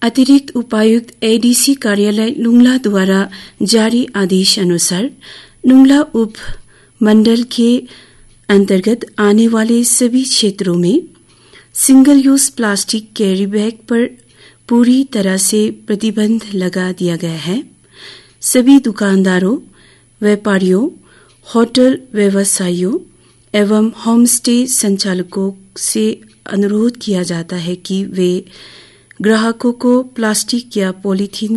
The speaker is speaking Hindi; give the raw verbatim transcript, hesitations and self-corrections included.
अतिरिक्त उपायुक्त एडीसी कार्यालय लुंगला द्वारा जारी आदेश अनुसार लुंगला उप मंडल के अंतर्गत आने वाले सभी क्षेत्रों में single use plastic carry bag पर पूरी तरह से प्रतिबंध लगा दिया गया है। सभी दुकानदारों, व्यापारियों, होटल व्यवसायियों एवं होमस्टे संचालकों से अनुरोध किया जाता है कि वे ग्राहकों को प्लास्टिक या पॉलीथीन